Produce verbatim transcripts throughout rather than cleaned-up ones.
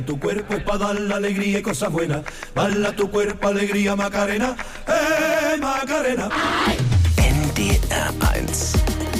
Tu cuerpo es para dar la alegría y cosas buenas. Bala tu cuerpo, alegría, Macarena. Eh, Macarena. N D R eins.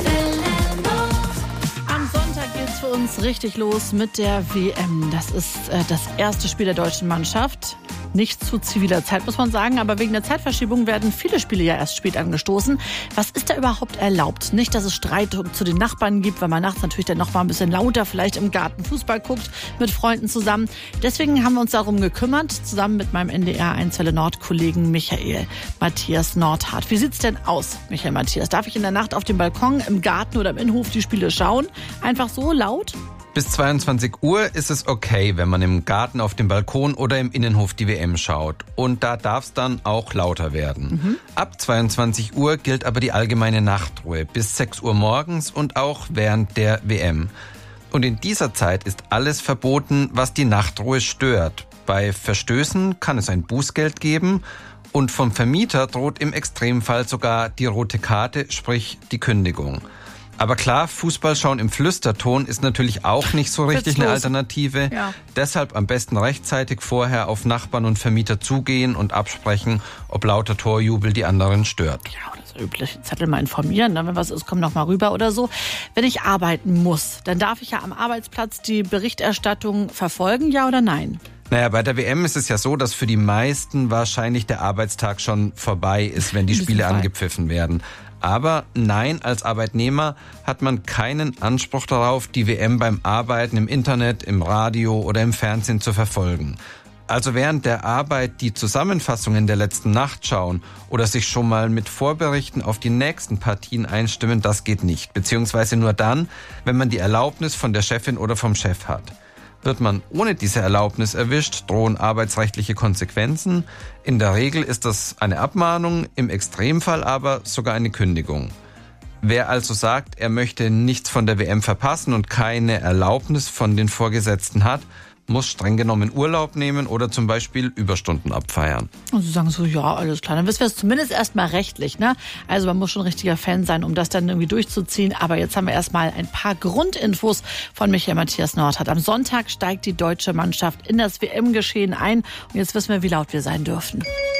Am Sonntag geht's für uns richtig los mit der W M. Das ist äh, das erste Spiel der deutschen Mannschaft. Nicht zu ziviler Zeit, muss man sagen, aber wegen der Zeitverschiebung werden viele Spiele ja erst spät angestoßen. Was ist da überhaupt erlaubt? Nicht, dass es Streit zu den Nachbarn gibt, weil man nachts natürlich dann noch mal ein bisschen lauter vielleicht im Garten Fußball guckt mit Freunden zusammen. Deswegen haben wir uns darum gekümmert, zusammen mit meinem N D R eins Welle Nord-Kollegen Michael Matthias Nordhardt. Wie sieht's denn aus, Michael Matthias? Darf ich in der Nacht auf dem Balkon, im Garten oder im Innenhof die Spiele schauen? Einfach so laut? Bis zweiundzwanzig Uhr ist es okay, wenn man im Garten, auf dem Balkon oder im Innenhof die W M schaut. Und da darf es dann auch lauter werden. Mhm. Ab zweiundzwanzig Uhr gilt aber die allgemeine Nachtruhe bis sechs Uhr morgens und auch während der W M. Und in dieser Zeit ist alles verboten, was die Nachtruhe stört. Bei Verstößen kann es ein Bußgeld geben und vom Vermieter droht im Extremfall sogar die rote Karte, sprich die Kündigung. Aber klar, Fußball schauen im Flüsterton ist natürlich auch nicht so richtig eine Alternative. Ja. Deshalb am besten rechtzeitig vorher auf Nachbarn und Vermieter zugehen und absprechen, ob lauter Torjubel die anderen stört. Ja, das übliche Zettel mal informieren, wenn was ist, komm noch mal rüber oder so. Wenn ich arbeiten muss, dann darf ich ja am Arbeitsplatz die Berichterstattung verfolgen, ja oder nein? Naja, bei der W M ist es ja so, dass für die meisten wahrscheinlich der Arbeitstag schon vorbei ist, wenn die Spiele angepfiffen werden. Aber nein, als Arbeitnehmer hat man keinen Anspruch darauf, die W M beim Arbeiten im Internet, im Radio oder im Fernsehen zu verfolgen. Also während der Arbeit die Zusammenfassungen der letzten Nacht schauen oder sich schon mal mit Vorberichten auf die nächsten Partien einstimmen, das geht nicht. Beziehungsweise nur dann, wenn man die Erlaubnis von der Chefin oder vom Chef hat. Wird man ohne diese Erlaubnis erwischt, drohen arbeitsrechtliche Konsequenzen. In der Regel ist das eine Abmahnung, im Extremfall aber sogar eine Kündigung. Wer also sagt, er möchte nichts von der W M verpassen und keine Erlaubnis von den Vorgesetzten hat, muss streng genommen Urlaub nehmen oder zum Beispiel Überstunden abfeiern. Und Sie sagen so, ja, alles klar. Dann wissen wir es zumindest erstmal rechtlich, ne? Also man muss schon ein richtiger Fan sein, um das dann irgendwie durchzuziehen. Aber jetzt haben wir erstmal ein paar Grundinfos von Michael Matthias Nordhardt. Am Sonntag steigt die deutsche Mannschaft in das W M-Geschehen ein. Und jetzt wissen wir, wie laut wir sein dürfen.